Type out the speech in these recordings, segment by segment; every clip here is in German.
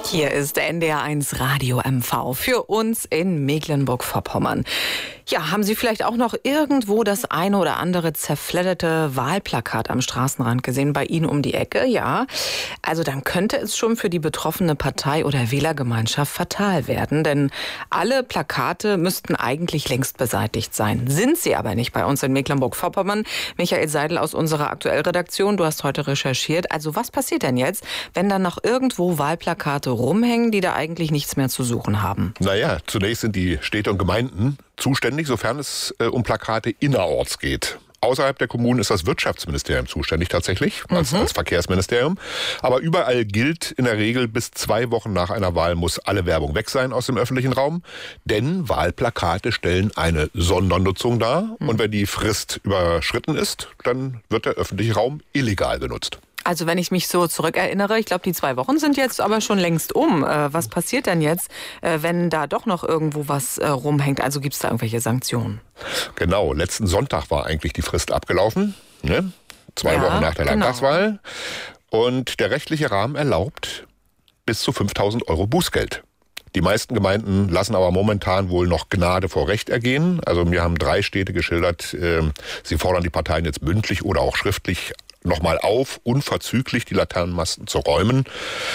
Hier ist NDR1 Radio MV für uns in Mecklenburg-Vorpommern. Ja, haben Sie vielleicht auch noch irgendwo das eine oder andere zerfledderte Wahlplakat am Straßenrand gesehen, bei Ihnen um die Ecke? Ja, also dann könnte es schon für die betroffene Partei oder Wählergemeinschaft fatal werden, denn alle Plakate müssten eigentlich längst beseitigt sein. Sind sie aber nicht bei uns in Mecklenburg-Vorpommern. Michael Seidel aus unserer Aktuellredaktion, du hast heute recherchiert. Also was passiert denn jetzt, wenn dann noch irgendwo Wahlplakate rumhängen, die da eigentlich nichts mehr zu suchen haben? Naja, zunächst sind die Städte und Gemeinden zuständig, sofern es um Plakate innerorts geht. Außerhalb der Kommunen ist das Wirtschaftsministerium zuständig tatsächlich, als Verkehrsministerium. Aber überall gilt in der Regel, bis 2 Wochen nach einer Wahl muss alle Werbung weg sein aus dem öffentlichen Raum. Denn Wahlplakate stellen eine Sondernutzung dar. Und wenn die Frist überschritten ist, dann wird der öffentliche Raum illegal genutzt. Also wenn ich mich so zurückerinnere, ich glaube, die 2 Wochen sind jetzt aber schon längst um. Was passiert denn jetzt, wenn da doch noch irgendwo was rumhängt? Also gibt es da irgendwelche Sanktionen? Genau, letzten Sonntag war eigentlich die Frist abgelaufen, ne? 2 Wochen nach der Landtagswahl. Und der rechtliche Rahmen erlaubt bis zu 5.000 € Bußgeld. Die meisten Gemeinden lassen aber momentan wohl noch Gnade vor Recht ergehen. Also mir haben 3 Städte geschildert, sie fordern die Parteien jetzt mündlich oder auch schriftlich nochmal auf, unverzüglich die Laternenmasten zu räumen.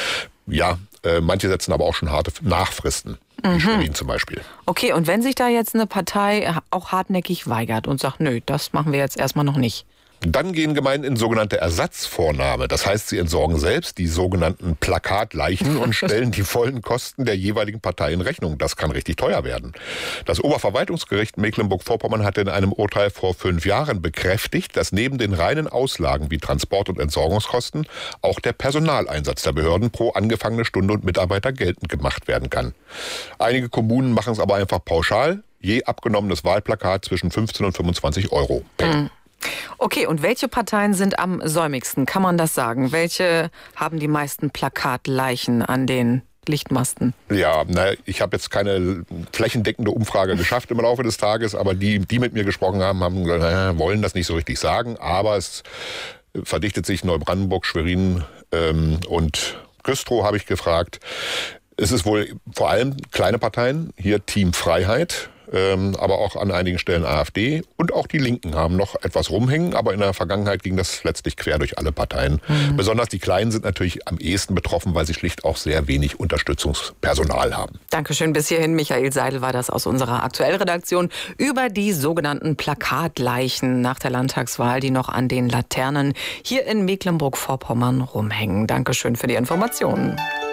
Ja, manche setzen aber auch schon harte Nachfristen, wie Schwerin zum Beispiel. Okay, und wenn sich da jetzt eine Partei auch hartnäckig weigert und sagt, nö, das machen wir jetzt erstmal noch nicht. Dann gehen Gemeinden in sogenannte Ersatzvornahme. Das heißt, sie entsorgen selbst die sogenannten Plakatleichen und stellen die vollen Kosten der jeweiligen Partei in Rechnung. Das kann richtig teuer werden. Das Oberverwaltungsgericht Mecklenburg-Vorpommern hatte in einem Urteil vor 5 Jahren bekräftigt, dass neben den reinen Auslagen wie Transport- und Entsorgungskosten auch der Personaleinsatz der Behörden pro angefangene Stunde und Mitarbeiter geltend gemacht werden kann. Einige Kommunen machen es aber einfach pauschal. Je abgenommenes Wahlplakat zwischen 15 und 25 €. Okay, und welche Parteien sind am säumigsten? Kann man das sagen? Welche haben die meisten Plakatleichen an den Lichtmasten? Ja, ich habe jetzt keine flächendeckende Umfrage geschafft im Laufe des Tages, aber die mit mir gesprochen haben, wollen das nicht so richtig sagen. Aber es verdichtet sich Neubrandenburg, Schwerin und Güstrow, habe ich gefragt. Es ist wohl vor allem kleine Parteien, hier Team Freiheit, aber auch an einigen Stellen AfD und auch die Linken haben noch etwas rumhängen, aber in der Vergangenheit ging das letztlich quer durch alle Parteien. Besonders die Kleinen sind natürlich am ehesten betroffen, weil sie schlicht auch sehr wenig Unterstützungspersonal haben. Dankeschön bis hierhin. Michael Seidel war das aus unserer Aktuellredaktion über die sogenannten Plakatleichen nach der Landtagswahl, die noch an den Laternen hier in Mecklenburg-Vorpommern rumhängen. Dankeschön für die Informationen.